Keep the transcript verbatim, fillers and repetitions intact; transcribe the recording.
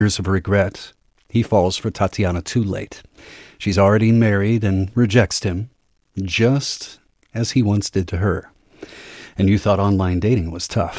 Years of regret, he falls for Tatiana too late. She's already married and rejects him, just as he once did to her. And you thought online dating was tough.